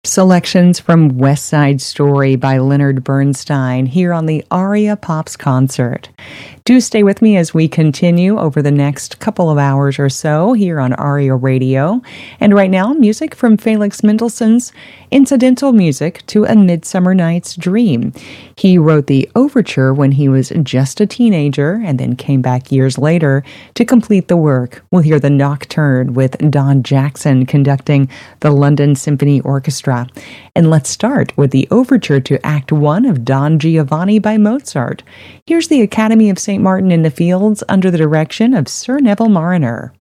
Selections from West Side Story by Leonard Bernstein here on the Aria Pops concert. Do stay with me as we continue over the next couple of hours or so here on Aria Radio. And right now, music from Felix Mendelssohn's incidental music to A Midsummer Night's Dream. He wrote the overture when he was just a teenager and then came back years later to complete the work. We'll hear the Nocturne with Don Jackson conducting the London Symphony Orchestra. And let's start with the overture to Act 1 of Don Giovanni by Mozart. Here's the Academy of St. Martin in the Fields under the direction of Sir Neville Marriner.